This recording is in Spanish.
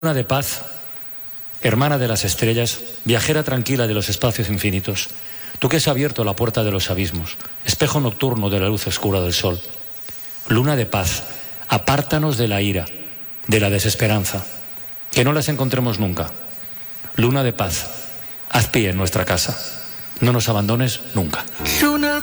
Luna de paz, hermana de las estrellas, viajera tranquila de los espacios infinitos, tú que has abierto la puerta de los abismos, espejo nocturno de la luz oscura del sol. Luna de paz, apártanos de la ira, de la desesperanza, que no las encontremos nunca. Luna de paz, haz pie en nuestra casa, no nos abandones nunca.